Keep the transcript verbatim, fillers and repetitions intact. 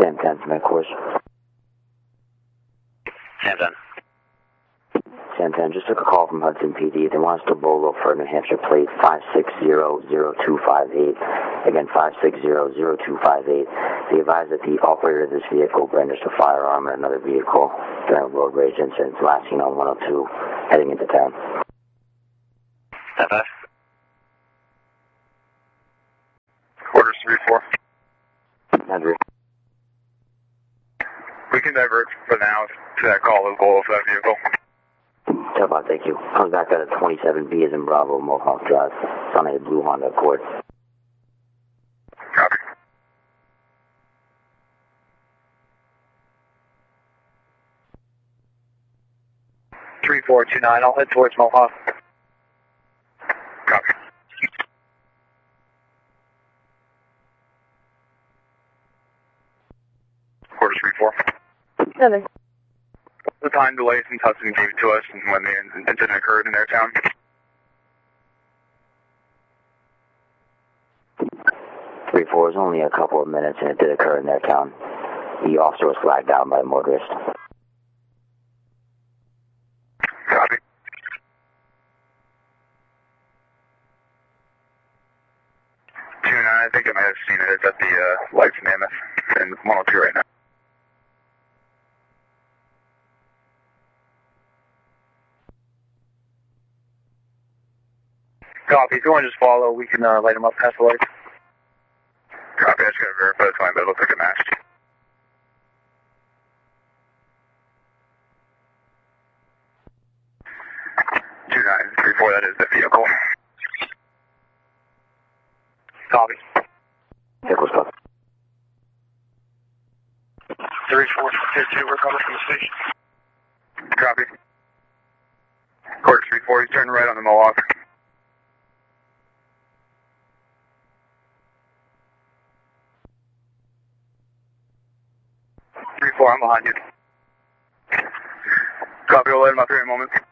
Sam ten from headquarters. Sam ten. Sam ten, just took a call from Hudson P D. They want us to Bolo for New Hampshire plate five six zero zero two five eight. Again, five six zero zero two five eight. They advise that the operator of this vehicle brandished a firearm in another vehicle during a road rage incident last seen on one oh two heading into town. ten five. Quarters three four. Andrew. We can divert for now to that call with Bolo for that vehicle. Tell about, thank you. Comes back out at twenty-seven B as in Bravo, Mohawk Drive. It's on a blue Honda Accord. Copy. three four two nine, I'll head towards Mohawk. Copy. Quarters three four. Nothing. The time delay since Hudson gave it to us and when the incident occurred in their town. three four is only a couple of minutes and it did occur in their town. The officer was flagged down by a motorist. Copy. two nine, I think I might have seen it. It's at the uh, lights in Mammoth and one oh two right now. Copy, if you want to just follow, we can uh, light them up past the lights. Copy, I just gotta verify the time, but it looks like it matched. two nine three four, that is the vehicle. Copy. Vehicle's up. three four two two, we're coming from the station. Copy. Quarters three four, he's turning right on the Mohawk. three four, I'm behind you. Copy, we'll let him up here in a moment.